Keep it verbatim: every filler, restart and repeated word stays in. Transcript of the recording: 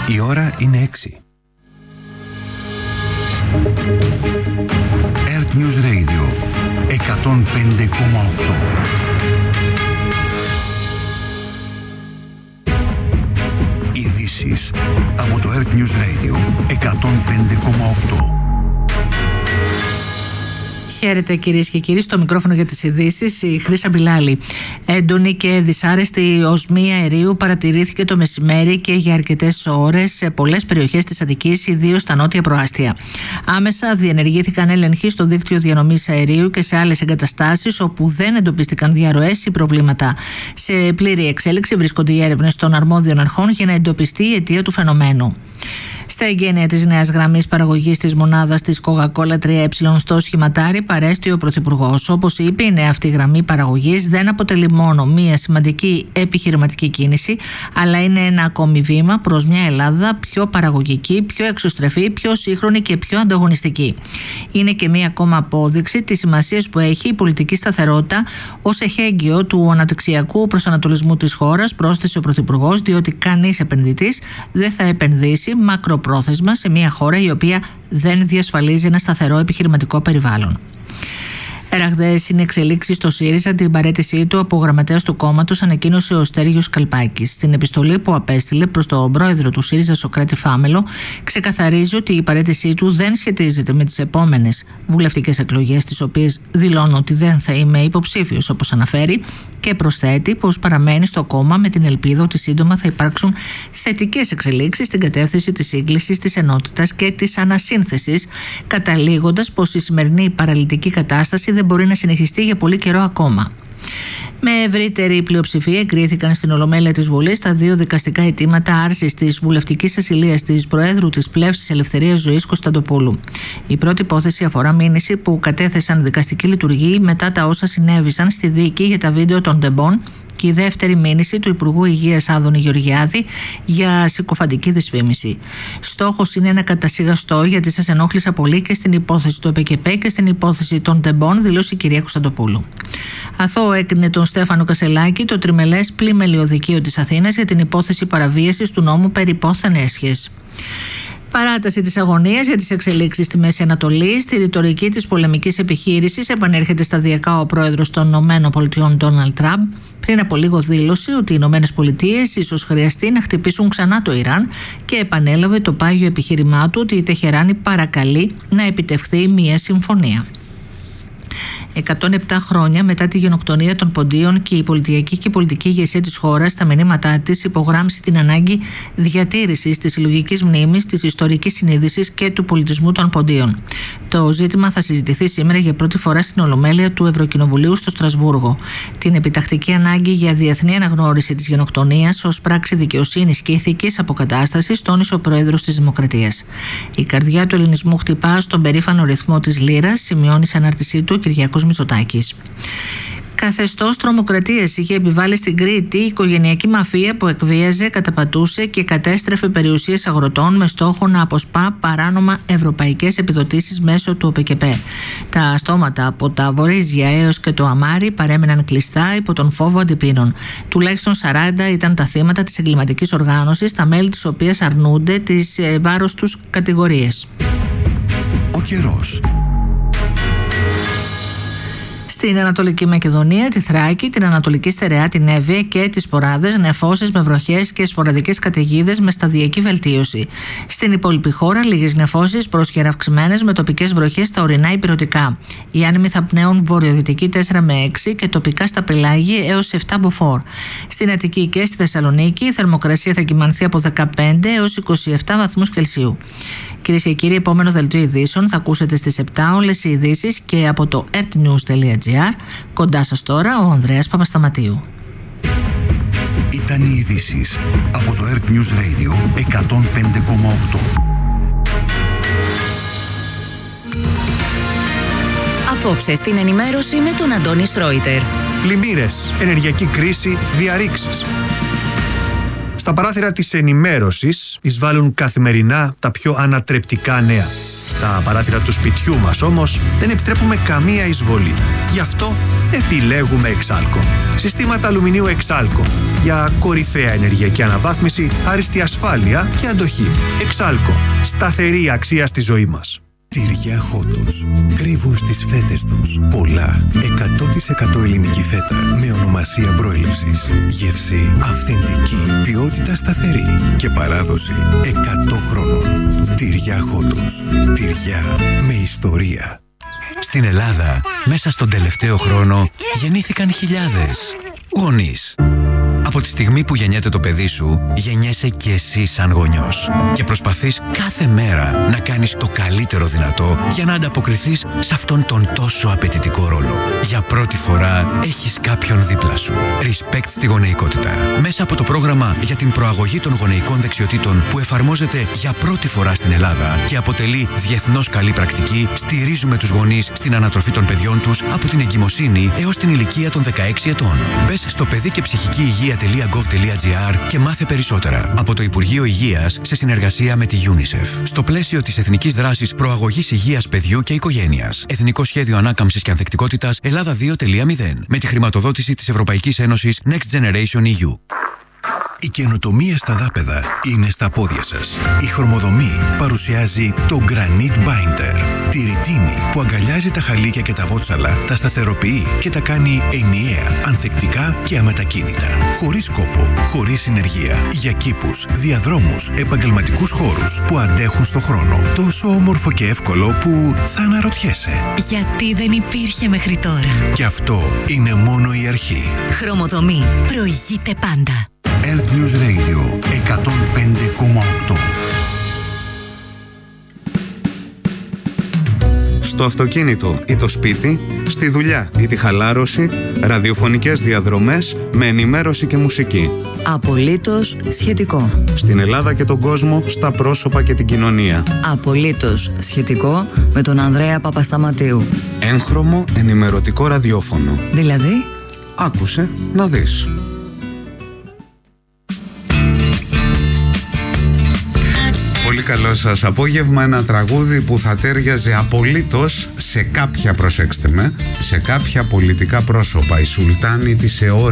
Η ώρα είναι έξι. Earth News Radio εκατόν πέντε κόμμα οκτώ. Ειδήσεις από το Earth News Radio εκατόν πέντε κόμμα οκτώ. Χαίρετε κυρίες και κύριοι, στο μικρόφωνο για τις ειδήσεις η Χρύσα Μπιλάλη. Έντονη και δυσάρεστη οσμή αερίου παρατηρήθηκε το μεσημέρι και για αρκετές ώρες σε πολλές περιοχές της Αττικής, ιδίως στα νότια προάστια. Άμεσα διενεργήθηκαν έλεγχοι στο δίκτυο διανομής αερίου και σε άλλες εγκαταστάσεις όπου δεν εντοπίστηκαν διαρροές ή προβλήματα. Σε πλήρη εξέλιξη βρίσκονται οι έρευνες των αρμόδιων αρχών για να εντοπιστεί η αιτία του φαινομένου. Στα εγγένεια της νέας γραμμής παραγωγής της μονάδας της Coca-Cola τρία ε στο Σχηματάρι παρέστη ο Πρωθυπουργός. Όπως είπε, η νέα αυτή γραμμή παραγωγής δεν αποτελεί μόνο μία σημαντική επιχειρηματική κίνηση, αλλά είναι ένα ακόμη βήμα προς μια Ελλάδα πιο παραγωγική, πιο εξωστρεφή, πιο σύγχρονη και πιο ανταγωνιστική. Είναι και μία ακόμα απόδειξη της σημασίας που έχει η πολιτική σταθερότητα ως εχέγγυο του αναπτυξιακού προσανατολισμού της χώρας, πρόσθεσε ο Πρωθυπουργός, διότι κανείς επενδυτής δεν θα επενδύσει μακροπρόθεσμα σε μια χώρα η οποία δεν διασφαλίζει ένα σταθερό επιχειρηματικό περιβάλλον. Ραγδαίες είναι εξελίξεις στο ΣΥΡΙΖΑ. Την παραίτησή του από γραμματέας του κόμματος ανακοίνωσε ο Στέργιος Καλπάκης. Στην επιστολή που απέστειλε προς τον πρόεδρο του ΣΥΡΙΖΑ, Σωκράτη Φάμελο, ξεκαθαρίζει ότι η παραίτησή του δεν σχετίζεται με τις επόμενες βουλευτικές εκλογές, τις οποίες δηλώνω ότι δεν θα είμαι υποψήφιος, όπως αναφέρει, και προσθέτει πως παραμένει στο κόμμα με την ελπίδα ότι σύντομα θα υπάρξουν θετικές εξελίξεις στην κατεύθυνση της σύγκλησης, της ενότητας και της ανασύνθεσης, καταλήγοντας πως η σημερινή παραλυτική κατάσταση δεν μπορεί να συνεχιστεί για πολύ καιρό ακόμα. Με ευρύτερη πλειοψηφία εγκρίθηκαν στην Ολομέλεια της Βουλής τα δύο δικαστικά αιτήματα άρσης της βουλευτικής ασυλίας της Προέδρου της Πλεύσης Ελευθερίας Ζωής Κωνσταντοπούλου. Η πρώτη υπόθεση αφορά μήνυση που κατέθεσαν δικαστική λειτουργοί μετά τα όσα συνέβησαν στη δίκη για τα βίντεο των ντεμπών, και η δεύτερη μήνυση του Υπουργού Υγείας Άδωνη Γεωργιάδη για συκοφαντική δυσφήμιση. Στόχος είναι να κατασυγαστώ γιατί σας ενόχλησα πολύ και στην υπόθεση του ΕΠΚΕ και στην υπόθεση των ντεμπών, δηλώσει η κυρία Κωνσταντοπούλου. Αθώο έκρινε τον Στέφανο Κασελάκη το τριμελές πλημελιωδικείο δικείο της Αθήνας για την υπόθεση παραβίασης του νόμου περί πόθεν έσχες. Παράταση της αγωνίας για τις εξελίξεις στη Μέση Ανατολή. Στη ρητορική της πολεμικής επιχείρησης επανέρχεται σταδιακά ο πρόεδρος των ΗΠΑ, Ντόναλντ Τραμπ. Πριν από λίγο δήλωσε ότι οι ΗΠΑ ίσως χρειαστεί να χτυπήσουν ξανά το Ιράν και επανέλαβε το πάγιο επιχείρημά του ότι η Τεχεράνη παρακαλεί να επιτευχθεί μια συμφωνία. εκατόν επτά χρόνια μετά τη γενοκτονία των Ποντίων και η πολιτιακή και η πολιτική ηγεσία της χώρας στα μηνύματά της υπογράμμισε την ανάγκη διατήρησης της συλλογικής μνήμης, της ιστορικής συνείδησης και του πολιτισμού των Ποντίων. Το ζήτημα θα συζητηθεί σήμερα για πρώτη φορά στην Ολομέλεια του Ευρωκοινοβουλίου στο Στρασβούργο. Την επιτακτική ανάγκη για διεθνή αναγνώριση της γενοκτονίας ως πράξη δικαιοσύνης και ηθικής αποκατάστασης τόνισε ο Πρόεδρος της Δημοκρατίας. Η καρδιά του ελληνισμού χτυπά στον περήφανο ρυθμό της λύρας, σημειώνει σε ανάρτησή του ο Κυριάκος Μητσοτάκης. Καθεστώς τρομοκρατίας είχε επιβάλει στην Κρήτη η οικογενειακή μαφία που εκβίαζε, καταπατούσε και κατέστρεφε περιουσίες αγροτών με στόχο να αποσπά παράνομα ευρωπαϊκές επιδοτήσεις μέσω του ΟΠΕΚΕΠΕ. Τα στόματα από τα Βορίζια έως και το Αμάρι παρέμεναν κλειστά υπό τον φόβο αντιπίνων. Τουλάχιστον σαράντα ήταν τα θύματα της εγκληματικής οργάνωσης, τα μέλη της οποίας αρνούνται τις βάρος τους κατηγορίες. Ο καιρός. Στην Ανατολική Μακεδονία, τη Θράκη, την Ανατολική Στερεά, την Εύβοια και τις Ποράδες, νεφώσεις με βροχές και σποραδικές καταιγίδες με σταδιακή βελτίωση. Στην υπόλοιπη χώρα, λίγες νεφώσεις πρόσχερα αυξημένες με τοπικές βροχές στα ορεινά υπηρετικά. Οι άνεμοι θα πνέουν βορειοδυτική τέσσερα με έξι και τοπικά στα πελάγια έως επτά μποφόρ. Στην Αττική και στη Θεσσαλονίκη, η θερμοκρασία θα κυμανθεί από δεκαπέντε έως είκοσι επτά βαθμούς Κελσίου. Κυρίες και κύριοι, επόμενο δελτίο ειδήσεων θα ακούσετε στις επτά όλες οι ειδήσεις και από το earthnews τελεία gr. Κοντά σας τώρα ο Ανδρέας Παπασταματίου. Ήταν οι ειδήσεις από το Earth News Radio εκατόν πέντε κόμμα οκτώ. Απόψε στην ενημέρωση με τον Αντώνη Σρόιτερ. Πλημμύρες, ενεργειακή κρίση, διαρρήξεις. Στα παράθυρα της ενημέρωσης εισβάλλουν καθημερινά τα πιο ανατρεπτικά νέα. Στα παράθυρα του σπιτιού μας όμως δεν επιτρέπουμε καμία εισβολή. Γι' αυτό επιλέγουμε Εξάλκο. Συστήματα αλουμινίου Εξάλκο για κορυφαία ενεργειακή αναβάθμιση, άριστη ασφάλεια και αντοχή. Εξάλκο. Σταθερή αξία στη ζωή μας. Τυριά Χότος. Κρύβουν στις φέτες τους πολλά εκατό τοις εκατό ελληνική φέτα με ονομασία προέλευσης. Γεύση αυθεντική, ποιότητα σταθερή και παράδοση εκατό χρόνων. Τυριά Χότος. Τυριά με ιστορία. Στην Ελλάδα, μέσα στον τελευταίο χρόνο, γεννήθηκαν χιλιάδες γονείς. Από τη στιγμή που γεννιέται το παιδί σου, γεννιέσαι και εσύ σαν γονιός. Και προσπαθείς κάθε μέρα να κάνεις το καλύτερο δυνατό για να ανταποκριθείς σε αυτόν τον τόσο απαιτητικό ρόλο. Για πρώτη φορά έχεις κάποιον δίπλα σου. Respect στη γονεϊκότητα. Μέσα από το πρόγραμμα για την προαγωγή των γονεϊκών δεξιοτήτων που εφαρμόζεται για πρώτη φορά στην Ελλάδα και αποτελεί διεθνώς καλή πρακτική, στηρίζουμε τους γονείς στην ανατροφή των παιδιών τους από την εγκυμοσύνη έως την ηλικία των δεκαέξι ετών. Μπες στο παιδί και ψυχική υγεία .gov.gr και μάθε περισσότερα από το Υπουργείο Υγείας σε συνεργασία με τη UNICEF. Στο πλαίσιο της Εθνικής Δράσης Προαγωγής Υγείας Παιδιού και Οικογένειας. Εθνικό Σχέδιο Ανάκαμψης και Ανθεκτικότητας Ελλάδα δύο κόμμα μηδέν. Με τη χρηματοδότηση της Ευρωπαϊκής Ένωσης Next Generation ι γιου. Η καινοτομία στα δάπεδα είναι στα πόδια σας. Η Χρωμοδομή παρουσιάζει το Granite Binder. Τη ρητίνη που αγκαλιάζει τα χαλίκια και τα βότσαλα, τα σταθεροποιεί και τα κάνει ενιαία, ανθεκτικά και αμετακίνητα. Χωρίς κόπο, χωρίς συνεργεία. Για κήπους, διαδρόμους, επαγγελματικούς χώρους που αντέχουν στο χρόνο. Τόσο όμορφο και εύκολο που θα αναρωτιέσαι. Γιατί δεν υπήρχε μέχρι τώρα. Και αυτό είναι μόνο η αρχή. Χρωμοδομή. Προηγείται πάντα. Earth News Radio εκατόν πέντε κόμμα οκτώ. Στο αυτοκίνητο ή το σπίτι, στη δουλειά ή τη χαλάρωση, ραδιοφωνικές διαδρομές με ενημέρωση και μουσική. Απολύτως σχετικό. Στην Ελλάδα και τον κόσμο, στα πρόσωπα και την κοινωνία. Απολύτως σχετικό με τον Ανδρέα Παπασταματίου. Έγχρωμο ενημερωτικό ραδιόφωνο. Δηλαδή? Άκουσε να δεις. Πολύ καλό σας απόγευμα, ένα τραγούδι που θα τέριαζε απολύτως σε κάποια, προσέξτε με, σε κάποια πολιτικά πρόσωπα. Η Σουλτάνη της αιώρας.